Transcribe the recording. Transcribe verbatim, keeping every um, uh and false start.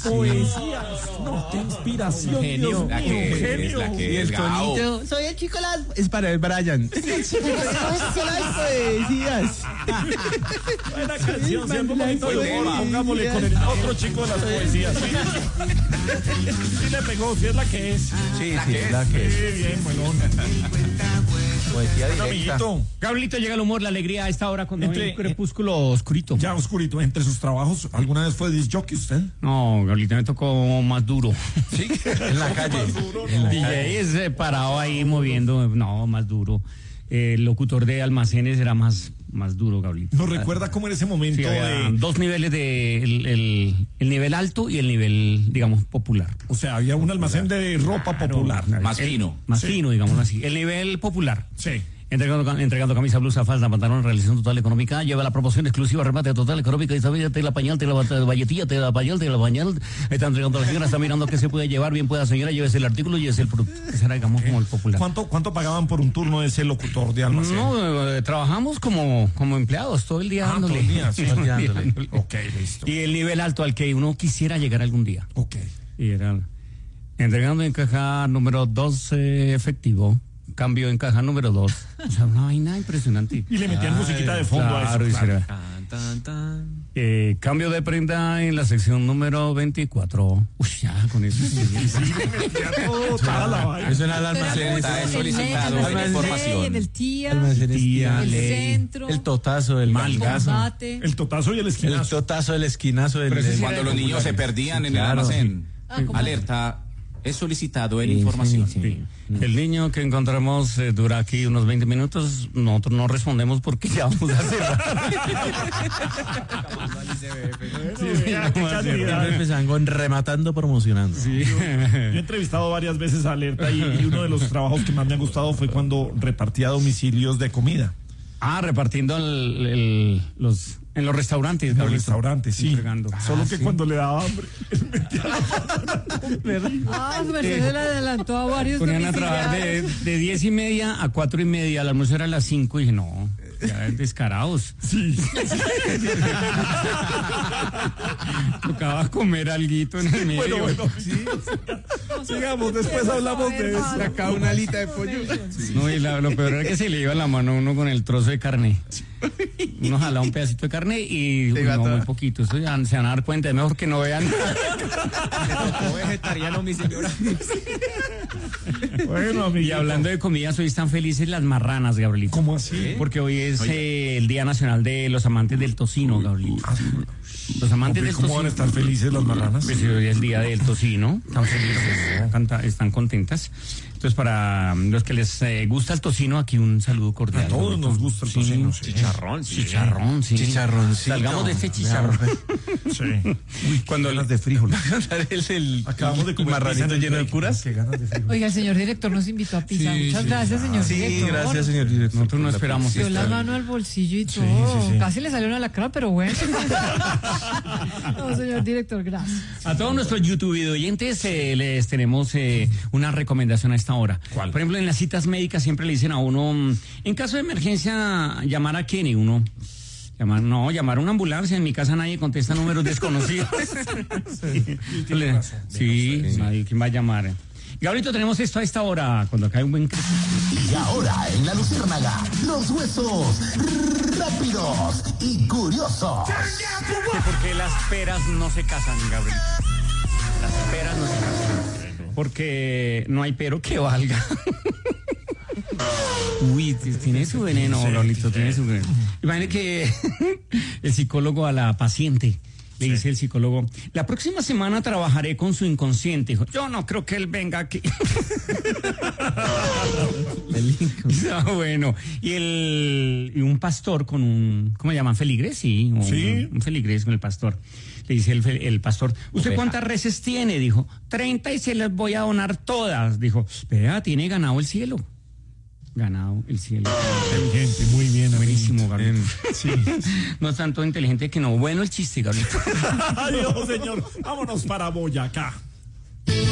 poesías. No, qué inspiración, Genio. Dios mío, La que es, genio. la que Y es, el Gao. tonito, soy el chico las... Es para el Brian. Es el chico las poesías. Buena canción, Sí, ¿cierto? Un poquito de buen humor, tema. pongámosle con el otro chico de las poesías. Sí, sí le pegó, sí es la que es. Sí, La sí, que es. la que es. Sí, bien, bueno. Poesía Un directa. amiguito, Gabrielito, llega el humor, la alegría a esta hora cuando Entre- hay un crepúsculo oscurito. ya oscurito, entre sus trabajos, ¿alguna vez fue disc jockey usted? No, Gabrielito me tocó más duro. Sí, En la calle. En la D J es eh, parado ahí moviendo, no, más duro. Eh, el locutor de almacenes era más, más duro, Gabrielito. ¿Nos recuerda cómo era ese momento Sí, había de... dos niveles de el, el- el nivel alto y el nivel, digamos, popular. O sea, había un almacén de ropa popular. Más fino. Más Sí. fino, digámoslo así. El nivel popular. Sí. Entregando, entregando camisa, blusa, falda, pantalón, realización total económica, lleva la promoción exclusiva, remate total económica, y sabe, te la pañal, te la valletilla, te la pañal, te la pañal, está entregando a la señora, está mirando qué se puede llevar, bien pueda señora, llévese el artículo, llévese el producto. Ese era, digamos, como el popular. ¿Cuánto, ¿Cuánto pagaban por un turno de ese locutor de almacén? No, eh, trabajamos como, como empleados todo el día Ah, dándole. todo el día, sí. Todo el día Dándole. dándole. Ok, listo. Y el nivel alto al que uno quisiera llegar algún día. Ok. Y era entregando en caja número doce efectivo, cambio en caja número dos. O sea, una vaina impresionante. Y le metían musiquita de fondo Claro, a y eso. Claro. será. Tan, tan, tan. Eh, cambio de prenda en la sección número veinticuatro. Uy, ya, con eso. Sí, le metía todo, toda la vaina. Eso era el almacén. Está El solicitado en el información. En el tía, almacenista. el ley. centro, El totazo, el malgazo. combate. El totazo y el El esquinazo. totazo, el esquinazo. El, Pero ese sí Cuando los niños se perdían en el Claro, almacén. Ah, ¿cómo? Alerta, es solicitado en Sí, información. sí, sí. El niño que encontramos eh, dura aquí unos veinte minutos. Nosotros no respondemos porque ya vamos a cerrar. Sí, vea, qué calidad. Empezaban con rematando, promocionando. Sí. Yo he entrevistado varias veces a Alerta y, y uno de los trabajos que más me ha gustado fue cuando repartía domicilios de comida. Ah, repartiendo el- el- los, en los restaurantes. En los Gabrielito. restaurantes, sí. Entregando. Solo Ah, que sí. cuando le daba hambre, él metía la mano a comer. Ah, su merced se le adelantó a varios Ponían a trabajar de, domiciliarios. de diez y media a cuatro y media. El almuerzo era a las cinco y dije, no, ya descarados. Sí. Tocaba comer alguito en el medio. Bueno, bueno, sí. Sigamos, después hablamos de eso. Sacaba una alita de pollo. No, y la- lo peor era que se le iba la mano a uno con el trozo de carne. Uno jalaba un pedacito de carne y Se iba no, toda. muy poquito. Eso ya se van a dar cuenta, es mejor que no vean. vegetariano, mi señora. Bueno, Y amiguito. hablando de comidas, hoy están felices las marranas, Gabrielito. ¿Cómo así? Porque hoy es eh, el Día Nacional de los Amantes del Tocino, Gabrielito. Los amantes Hombre, del ¿cómo van a tocino. estar felices las marranas? Pues hoy es el día del tocino, están felices, canta- están contentas. Entonces, para los que les eh, gusta el tocino, aquí un saludo cordial. A todos Gabrielito. nos gusta el Sí, tocino, sí. Chicharrón, sí. Chicharrón, sí. Chicharroncito. Salgamos de este chicharrón. Sí. Uy, Cuando ganas de frijol. Es el, Acabamos de el comer marranito pizza en el lleno de break. puras. Qué ganas de frijol. Oiga, el señor director nos invitó a pizza. Sí, Muchas sí. gracias, señor Sí, director. gracias, señor director. Nosotros no esperamos Dio esto. la mano al bolsillo y todo. sí, sí. Casi le salió una lacra, pero bueno. No, señor director, gracias. A todos nuestros YouTube oyentes eh, les tenemos eh, una recomendación a esta hora. ¿Cuál? Por ejemplo, en las citas médicas siempre le dicen a uno, mm, en caso de emergencia, llamar a quién y uno... Llamar, no, llamar a una ambulancia. En mi casa nadie contesta números desconocidos. Sí, Le- razón, sí, nadie, ¿quién va a llamar? Gabrielito, tenemos esto a esta hora, cuando cae un buen crepúsculo. Y ahora en la Luciérnaga, los huesos rápidos y curiosos. Que ¿Por qué las peras no se casan, Gabrielito? Las peras no se casan. Porque no hay pero que valga. Uy, t- tiene su veneno, Gabrielito, tiene su veneno. Imagínate que el psicólogo a la paciente le dice el psicólogo, la próxima semana trabajaré con su inconsciente. Dijo, yo no creo que él venga aquí. Ah, bueno, y el y un pastor con un, ¿cómo le llaman? ¿Feligres? Sí, un, Sí. un feligres con el pastor. Le dice el, fe- el pastor, ¿usted cuántas reses tiene? Dijo, treinta y se las voy a donar todas. Dijo, vea, tiene ganado el cielo. Ganado el cielo. Inteligente, muy bien. Buenísimo, Gabriel. Sí. No es tanto inteligente que no. Bueno el chiste, Gabriel. Adiós, señor. Vámonos para Boyacá.